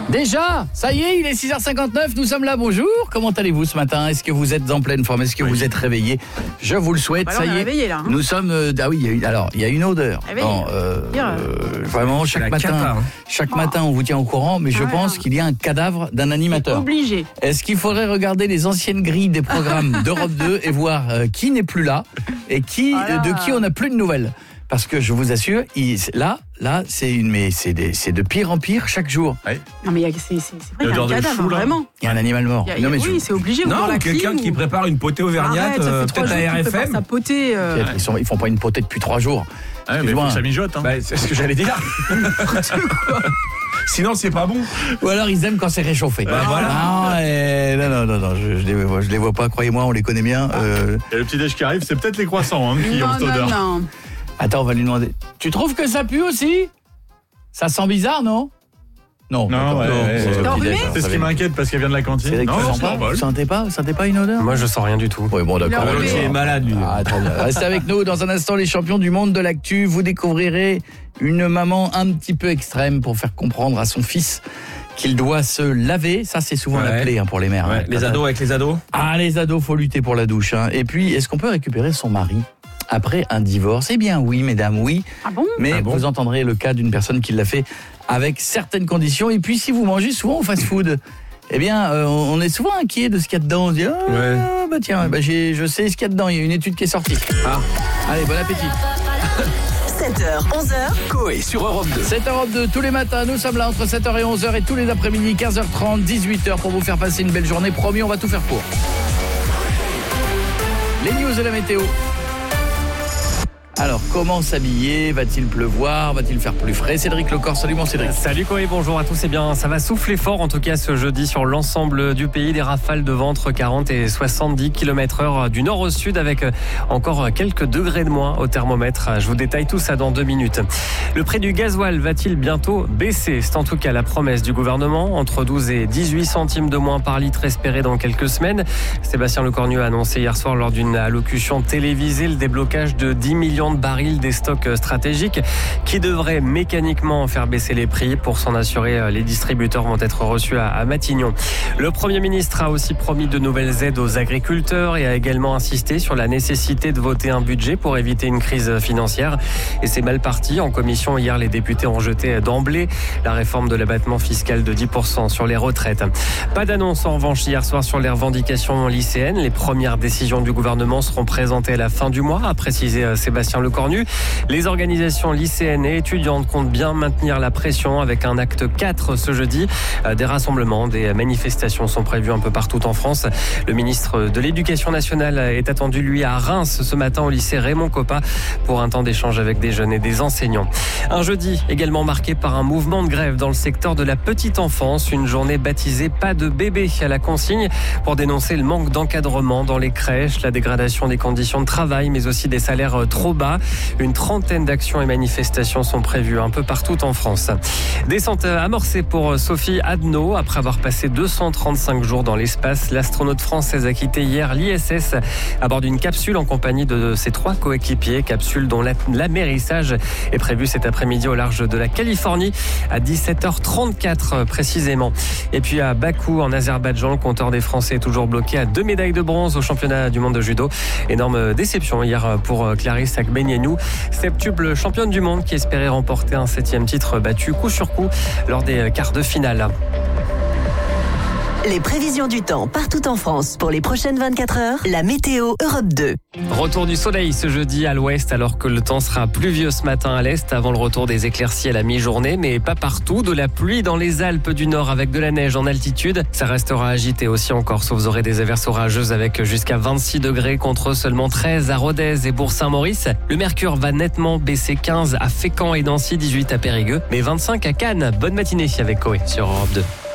Déjà, ça y est, il est 6h59, nous sommes là, bonjour. Comment allez-vous ce matin? Est-ce que vous êtes en pleine forme? Est-ce que vous êtes réveillés? Je vous le souhaite, Alors, ça y est. Réveillé, là, hein. Nous sommes il y a une odeur. Non, vraiment chaque matin on vous tient au courant, mais je pense qu'il y a un cadavre d'un animateur. Obligé. Est-ce qu'il faudrait regarder les anciennes grilles des programmes d'Europe 2 et voir qui n'est plus là et de qui on n'a plus de nouvelles? Parce que je vous assure, là, c'est de pire en pire chaque jour. Ouais. Non mais c'est vrai, il y a un cadavre, vraiment. Il y a un animal mort. Oui, c'est obligé. Non, quelqu'un qui prépare une potée auvergnate, peut-être à RFM. Sa potée. Ils font pas une potée depuis 3 jours. Ah, mais ça mijote. Hein. C'est ce que j'allais dire. Sinon, c'est pas bon. Ou alors ils aiment quand c'est réchauffé. Voilà. Non, je les vois pas, croyez-moi, on les connaît bien. Et le petit déj qui arrive, c'est peut-être les croissants qui ont cette odeur. Non. Attends, on va lui demander. Tu trouves que ça pue aussi? Ça sent bizarre, non? Non. C'est ce qui m'inquiète parce qu'elle vient de la cantine. Vous sentez pas une odeur? Moi, je sens rien du tout. Oui, bon, d'accord. L'autre, il est malade, lui. Très bien. Restez avec nous. Dans un instant, les champions du monde de l'actu. Vous découvrirez une maman un petit peu extrême pour faire comprendre à son fils qu'il doit se laver. Ça, c'est souvent la clé pour les mères. Les ados avec les ados. Les ados, faut lutter pour la douche. Et puis, est-ce qu'on peut récupérer son mari après un divorce? Eh bien oui, mesdames, oui. Ah bon? Mais vous entendrez le cas d'une personne qui l'a fait avec certaines conditions. Et puis si vous mangez souvent au fast-food, eh bien on est souvent inquiet de ce qu'il y a dedans. On se dit je sais ce qu'il y a dedans, il y a une étude qui est sortie. Allez, bon appétit. 7h, 11h. Coé sur Europe 2. 7h Europe 2, tous les matins, nous sommes là entre 7h et 11h et tous les après-midi, 15h30, 18h pour vous faire passer une belle journée. Promis, on va tout faire pour. Les news et la météo. Alors, comment s'habiller? Va-t-il pleuvoir? Va-t-il faire plus frais? Cédric Lecor, salut mon Cédric. Salut Coé, bonjour à tous. Eh bien, ça va souffler fort en tout cas ce jeudi sur l'ensemble du pays. Des rafales de vent entre 40 et 70 km/h du nord au sud avec encore quelques degrés de moins au thermomètre. Je vous détaille tout ça dans 2 minutes. Le prix du gasoil va-t-il bientôt baisser? C'est en tout cas la promesse du gouvernement. Entre 12 et 18 centimes de moins par litre espéré dans quelques semaines. Sébastien Lecornu a annoncé hier soir lors d'une allocution télévisée le déblocage de 10 millions de barils des stocks stratégiques qui devraient mécaniquement faire baisser les prix. Pour s'en assurer, les distributeurs vont être reçus à Matignon. Le Premier ministre a aussi promis de nouvelles aides aux agriculteurs et a également insisté sur la nécessité de voter un budget pour éviter une crise financière. Et c'est mal parti. En commission, hier, les députés ont rejeté d'emblée la réforme de l'abattement fiscal de 10% sur les retraites. Pas d'annonce en revanche hier soir sur les revendications lycéennes. Les premières décisions du gouvernement seront présentées à la fin du mois, a précisé Sébastien Lecornu. Les organisations lycéennes et étudiantes comptent bien maintenir la pression avec un acte 4 ce jeudi. Des rassemblements, des manifestations sont prévues un peu partout en France. Le ministre de l'Éducation nationale est attendu, lui, à Reims ce matin au lycée Raymond Coppa pour un temps d'échange avec des jeunes et des enseignants. Un jeudi également marqué par un mouvement de grève dans le secteur de la petite enfance. Une journée baptisée Pas de bébé à la consigne pour dénoncer le manque d'encadrement dans les crèches, la dégradation des conditions de travail, mais aussi des salaires trop bas. Une trentaine d'actions et manifestations sont prévues un peu partout en France. Descente amorcée pour Sophie Adno. Après avoir passé 235 jours dans l'espace, l'astronaute française a quitté hier l'ISS à bord d'une capsule en compagnie de ses 3 coéquipiers. Capsule dont l'amérissage est prévu cet après-midi au large de la Californie à 17h34 précisément. Et puis à Bakou en Azerbaïdjan, le compteur des Français est toujours bloqué à 2 médailles de bronze au championnat du monde de judo. Énorme déception hier pour Clarisse Agbenienou, septuple championne du monde qui espérait remporter un 7e titre battu coup sur coup lors des quarts de finale. Les prévisions du temps partout en France pour les prochaines 24 heures. La météo Europe 2. Retour du soleil ce jeudi à l'ouest alors que le temps sera pluvieux ce matin à l'est avant le retour des éclaircies à la mi-journée, mais pas partout. De la pluie dans les Alpes du Nord avec de la neige en altitude. Ça restera agité aussi en Corse. Vous aurez des averses orageuses avec jusqu'à 26 degrés contre seulement 13 à Rodez et Bourg-Saint-Maurice. Le mercure va nettement baisser, 15 à Fécamp et Nancy, 18 à Périgueux, mais 25 à Cannes. Bonne matinée avec Coé sur Europe 2.